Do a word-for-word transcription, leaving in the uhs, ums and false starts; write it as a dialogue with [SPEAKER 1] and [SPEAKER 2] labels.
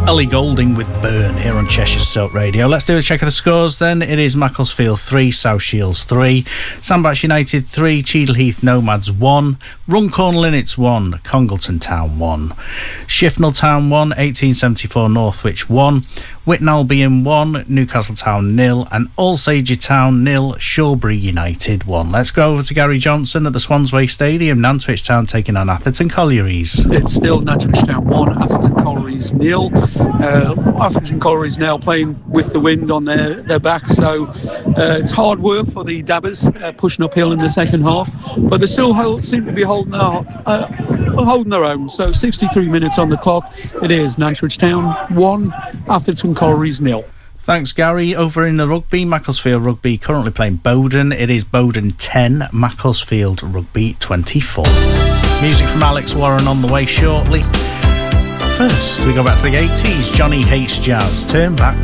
[SPEAKER 1] Ellie Goulding with Burn here on Cheshire Soap Radio. Let's do a check of the scores then. It is Macclesfield three, South Shields three, Sandbach United three, Cheadle Heath Nomads one, Runcorn Linnets one, Congleton Town one, Shifnal Town one, eighteen seventy-four Northwich one, Whitton Albion one, Newcastle Town nil, and Alsager Town nil, Shawbury United one. Let's go over to Gary Johnson at the Swansway Stadium. Nantwich Town taking on Atherton Collieries.
[SPEAKER 2] It's still Nantwich Town one, Atherton Collieries nil. Uh, Atherton Collieries now playing with the wind on their, their back, so uh, it's hard work for the Dabbers, uh, pushing uphill in the second half, but they still hold, seem to be holding their, uh, holding their own. So sixty-three minutes on the clock. It is Nantwich Town one, Atherton Collieries nil.
[SPEAKER 1] Thanks, Gary. Over in the rugby, Macclesfield Rugby currently playing Bowden. It is Bowden ten, Macclesfield Rugby twenty-four. Music from Alex Warren on the way shortly. First, we go back to the eighties. Johnny Hates Jazz. Turn back